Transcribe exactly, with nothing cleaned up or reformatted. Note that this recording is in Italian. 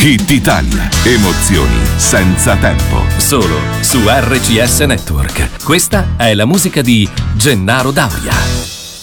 Hit Italia. Emozioni senza tempo. Solo su R C S Network. Questa è la musica di Gennaro Dauria.